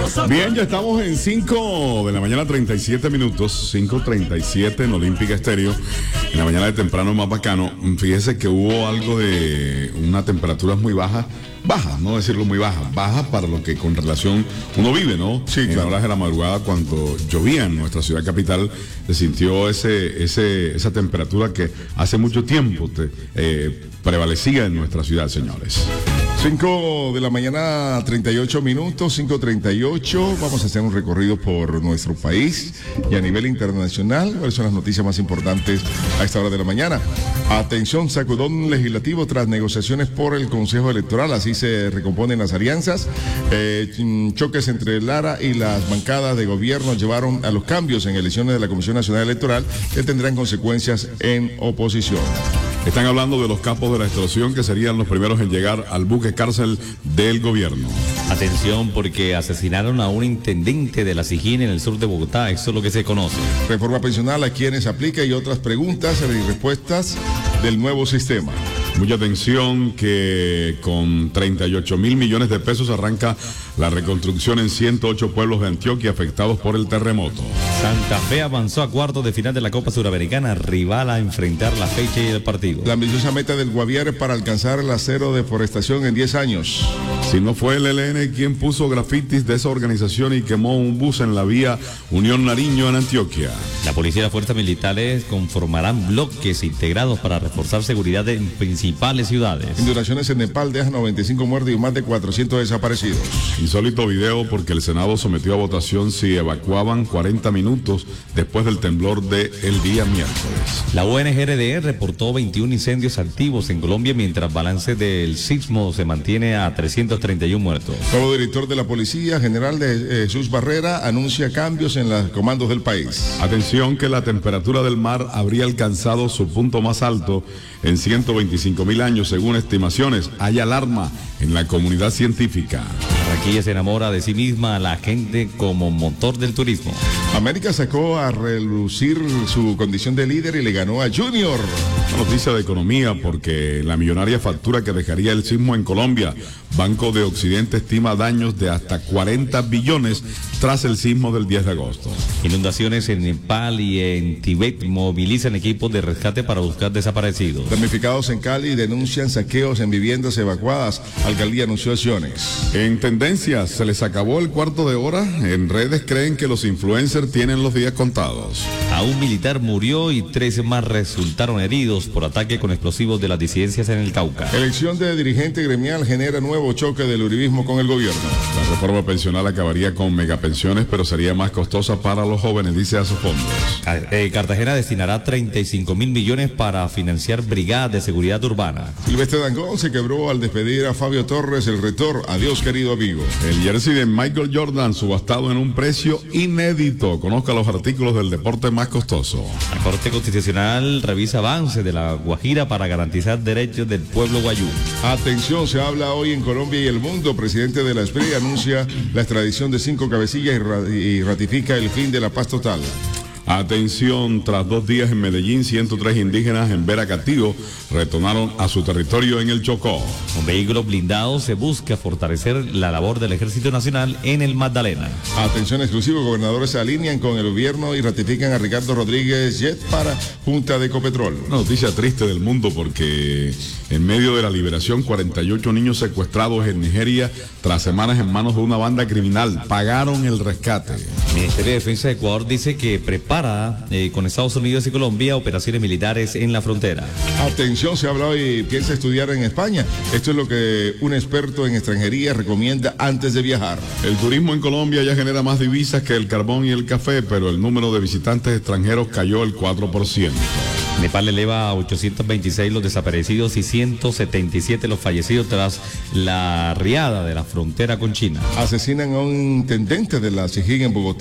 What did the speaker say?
Bien, ya estamos en 5 de la mañana, 37 minutos, 5:37 en Olímpica Estéreo. En la mañana de temprano más bacano. Fíjese que hubo algo de una temperatura muy baja, no decirlo muy baja para lo que con relación uno vive, ¿no? Sí, claro. En horas de la madrugada, cuando llovía en nuestra ciudad capital, se sintió esa temperatura que hace mucho tiempo prevalecía en nuestra ciudad, señores. 5 de la mañana, 38 minutos, 5:38. Vamos a hacer un recorrido por nuestro país y a nivel internacional. ¿Cuáles son las noticias más importantes a esta hora de la mañana? Atención, sacudón legislativo tras negociaciones por el Consejo Electoral. Así se recomponen las alianzas. Choques entre Lara y las bancadas de gobierno llevaron a los cambios en elecciones de la Comisión Nacional Electoral que tendrán consecuencias en oposición. Están hablando de los capos de la extorsión que serían los primeros en llegar al buque cárcel del gobierno. Atención, porque asesinaron a un intendente de la SIGIN en el sur de Bogotá, eso es lo que se conoce. Reforma pensional, a quienes aplica y otras preguntas y respuestas del nuevo sistema. Mucha atención que con 38.000 millones de pesos arranca la reconstrucción en 108 pueblos de Antioquia afectados por el terremoto. Santa Fe avanzó a cuartos de final de la Copa Suramericana, rival a enfrentar la fecha y el partido. La ambiciosa meta del Guaviare para alcanzar la cero deforestación en 10 años. Si no fue el ELN quien puso grafitis de esa organización y quemó un bus en la vía Unión Nariño en Antioquia. La policía y las fuerzas militares conformarán bloques integrados para reforzar seguridad en principales ciudades. Inundaciones en Nepal dejan 95 muertos y más de 400 desaparecidos. Insólito video porque el Senado sometió a votación si evacuaban 40 minutos después del temblor del día miércoles. La ONG-RDE reportó 21 incendios activos en Colombia, mientras balance del sismo se mantiene a 331 muertos. Nuevo director de la Policía General de Jesús Barrera anuncia cambios en los comandos del país. Atención que la temperatura del mar habría alcanzado su punto más alto en 125.000 años según estimaciones. Hay alarma en la comunidad científica. Barranquilla se enamora de sí misma a la gente como motor del turismo. América sacó a relucir su condición de líder y le ganó a Junior. Una noticia de economía porque la millonaria factura que dejaría el sismo en Colombia. Banco de Occidente estima daños de hasta 40 billones tras el sismo del 10 de agosto. Inundaciones en Nepal y en Tibet movilizan equipos de rescate para buscar desaparecidos. Damnificados en Cali denuncian saqueos en viviendas evacuadas. Alcaldía anunció acciones. En tendencias, se les acabó el cuarto de hora. En redes creen que los influencers tienen los días contados. A un militar murió y 13 más resultaron heridos por ataque con explosivos de las disidencias en el Cauca. Elección de dirigente gremial genera nuevo choque del uribismo con el gobierno. La reforma pensional acabaría con megapensiones, pero sería más costosa para los jóvenes, dice Asofondos. Cartagena destinará 35.000 millones para financiar brigadas de seguridad urbana. Silvestre Dangond se quebró al despedir a Fabio Torres, el rector. Adiós, querido amigo. El jersey de Michael Jordan subastado en un precio inédito. Conozca los artículos del deporte más costoso. La Corte Constitucional revisa avance de la Guajira para garantizar derechos del pueblo guayú. Atención, se habla hoy en Colombia y el mundo. Presidente de la SPRI anuncia la extradición de 5 cabecillas y ratifica el fin de la paz total. Atención, tras 2 días en Medellín, 103 indígenas en Veracatío retornaron a su territorio en el Chocó. Con vehículos blindados se busca fortalecer la labor del Ejército Nacional en el Magdalena. Atención exclusivo, gobernadores se alinean con el gobierno y ratifican a Ricardo Rodríguez Jet para Junta de Ecopetrol. Una noticia triste del mundo porque en medio de la liberación, 48 niños secuestrados en Nigeria tras semanas en manos de una banda criminal pagaron el rescate. El Ministerio de Defensa de Ecuador dice que prepara con Estados Unidos y Colombia operaciones militares en la frontera. Atención, se habla hoy, piensa estudiar en España. Esto es lo que un experto en extranjería recomienda antes de viajar. El turismo en Colombia ya genera más divisas que el carbón y el café, pero el número de visitantes extranjeros cayó el 4%. Nepal eleva a 826 los desaparecidos y 177 los fallecidos tras la riada de la frontera con China. Asesinan a un intendente de la SIGIN en Bogotá.